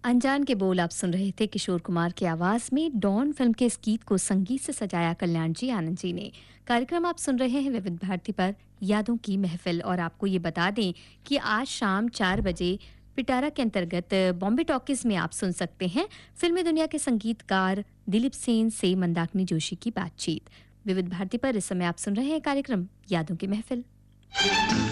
अनजान के बोल आप सुन रहे थे किशोर कुमार की आवाज में। डॉन फिल्म के इस गीत को संगीत से सजाया कल्याण जी आनंद जी ने। कार्यक्रम आप सुन रहे हैं विविध भारती पर यादों की महफिल। और आपको ये बता दें कि आज शाम 4 बजे पिटारा के अंतर्गत बॉम्बे टॉकीज में आप सुन सकते हैं फिल्मी दुनिया के संगीतकार दिलीप सेन से मंदाकिनी जोशी की बातचीत। विविध भारती पर इस समय आप सुन रहे हैं कार्यक्रम यादों की महफिल।